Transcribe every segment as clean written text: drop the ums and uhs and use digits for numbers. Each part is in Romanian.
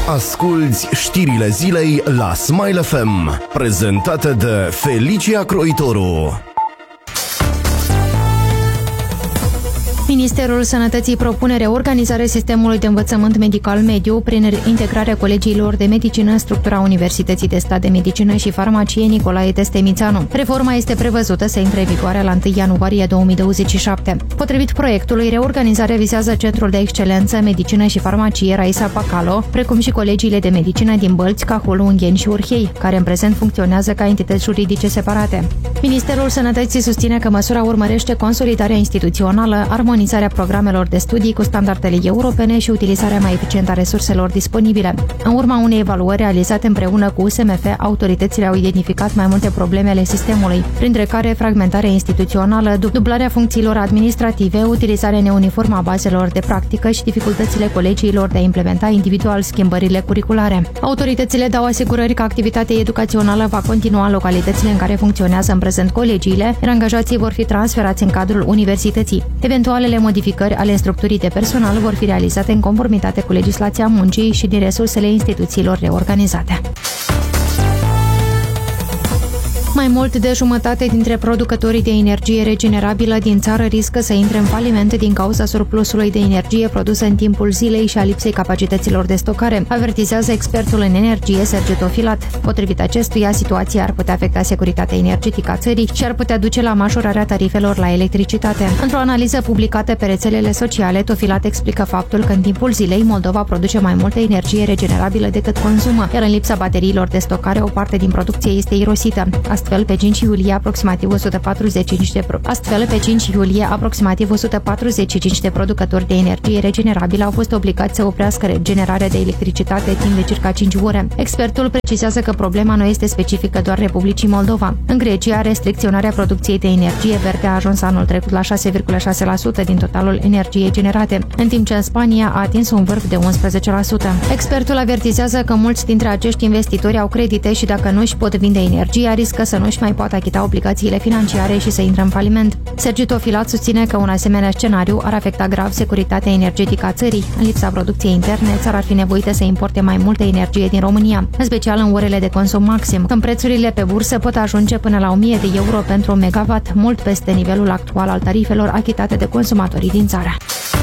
Asculți știrile zilei la Smile FM, prezentate de Felicia Croitoru. Ministerul Sănătății propune reorganizarea sistemului de învățământ medical mediu prin integrarea colegiilor de medicină în structura Universității de Stat de Medicină și Farmacie Nicolae Testemițanu. Reforma este prevăzută să intre în vigoare la 1 ianuarie 2027. Potrivit proiectului, reorganizarea vizează Centrul de Excelență, Medicină și Farmacie Raisa Pacalo, precum și colegiile de medicină din Bălți, Cahul, Ungheni și Urhei, care în prezent funcționează ca entități juridice separate. Ministerul Sănătății susține că măsura urmărește consolidarea instituțională, armonizarea programelor de studii cu standardele europene și utilizarea mai eficientă a resurselor disponibile. În urma unei evaluări realizate împreună cu USMF, autoritățile au identificat mai multe probleme ale sistemului, printre care fragmentarea instituțională, dublarea funcțiilor administrative, utilizarea neuniformă a bazelor de practică și dificultățile colegiilor de a implementa individual schimbările curriculare. Autoritățile dau asigurări că activitatea educațională va continua în localitățile în care funcționează în prezent colegiile, iar angajații vor fi transferați în cadrul universității. Eventualele modificări ale structurii de personal vor fi realizate în conformitate cu legislația muncii și din resursele instituțiilor reorganizate. Mai mult de jumătate dintre producătorii de energie regenerabilă din țară riscă să intre în faliment din cauza surplusului de energie produsă în timpul zilei și a lipsei capacităților de stocare, avertizează expertul în energie Sergiu Tofilat. Potrivit acestuia, situația ar putea afecta securitatea energetică a țării și ar putea duce la majorarea tarifelor la electricitate. Într-o analiză publicată pe rețelele sociale, Tofilat explică faptul că în timpul zilei Moldova produce mai multă energie regenerabilă decât consumă, iar în lipsa bateriilor de stocare o parte din producție este irosită. Astfel, pe 5 iulie, aproximativ 145 de producători de energie regenerabilă au fost obligați să oprească generarea de electricitate timp de circa 5 ore. Expertul precizează că problema nu este specifică doar Republicii Moldova. În Grecia, restricționarea producției de energie verde a ajuns anul trecut la 6,6% din totalul energiei generate, în timp ce în Spania a atins un vârf de 11%. Expertul avertizează că mulți dintre acești investitori au credite și dacă nu își pot vinde energia, riscă să nu își mai poată achita obligațiile financiare și să intre în faliment. Sergiu Tofilat susține că un asemenea scenariu ar afecta grav securitatea energetică a țării. În lipsa producției interne, țara ar fi nevoită să importe mai multă energie din România, în special în orele de consum maxim, când prețurile pe bursă pot ajunge până la 1000 de euro pentru un megawatt, mult peste nivelul actual al tarifelor achitate de consumatorii din țară.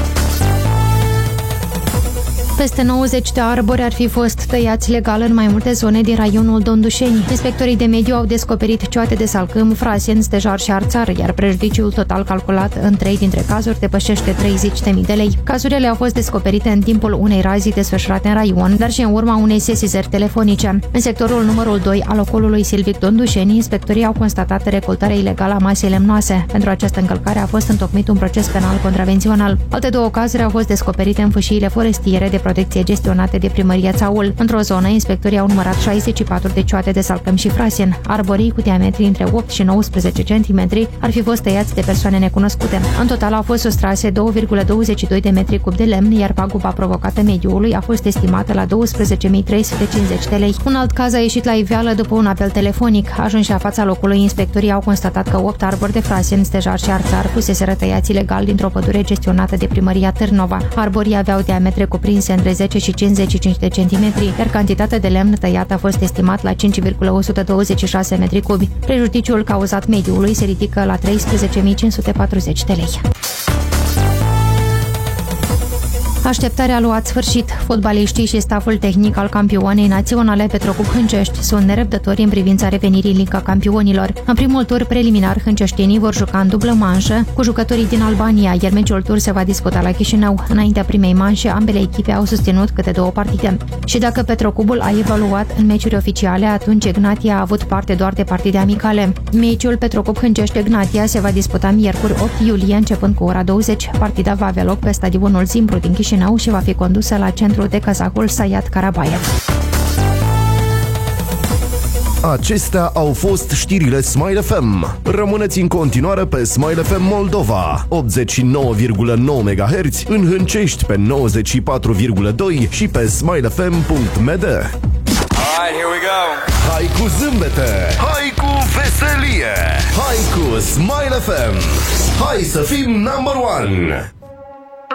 Peste 90 de arbori ar fi fost tăiați legal în mai multe zone din raionul Dondușeni. Inspectorii de mediu au descoperit cioate de salcâm, frasien, stejar și arțar, iar prejudiciul total calculat în 3 dintre cazuri depășește 30.000 de lei. Cazurile au fost descoperite în timpul unei razii desfășurate în raion, dar și în urma unei sesizări telefonice. În sectorul numărul 2 al ocolului silvic Dondușeni, inspectorii au constatat recoltarea ilegală a masei lemnoase. Pentru această încălcare a fost întocmit un proces penal contravențional. Alte 2 cazuri au fost descoperite în fâșiile forestiere de protecție gestionate de primăria Țaul. Într-o zonă, inspectorii au numărat 64 de cioate de salcâm și frasien. Arborii cu diametri între 8 și 19 cm ar fi fost tăiați de persoane necunoscute. În total au fost sustrase 2,22 de metri cub de lemn, iar paguba provocată mediului a fost estimată la 12.350 de lei. Un alt caz a ieșit la iveală după un apel telefonic. Ajunși la fața locului, inspectorii au constatat că 8 arbori de frasien, stejar și arțar fuseseră tăiați ilegal dintr-o pădure gestionată de primăria Târnova. Arborii aveau diametre cuprinse între 10 și 55 de centimetri, iar cantitatea de lemn tăiat a fost estimat la 5,126 metri cubi. Prejudiciul cauzat mediului se ridică la 13.540 de lei. Așteptarea a luat sfârșit. Fotbaliștii și staful tehnic al campioanei naționale Petrocub Hâncești sunt nerăbdători în privința revenirii în Liga Campionilor. În primul tur preliminar, hânceștienii vor juca în dublă manșă cu jucătorii din Albania, iar meciul tur se va disputa la Chișinău. Înaintea primei manșe, ambele echipe au susținut câte 2 partide. Și dacă Petrocubul a evaluat în meciuri oficiale, atunci Egnatia a avut parte doar de partide amicale. Meciul Petrocub Hâncești-Egnatia se va disputa miercuri 8 iulie, începând cu ora 20. Partida va avea loc pe stadionul Zimbru din Chișinău și va fi condusă la centru de cazacul Sayat Karabayev. Acestea au fost știrile Smile FM. Rămâneți în continuare pe Smile FM Moldova, 89,9 MHz, în Hâncești pe 94,2 și pe smilefm.md. Alright, here we go. Hai cu zâmbete, hai cu veselie, hai cu Smile FM. Hai să fim number one.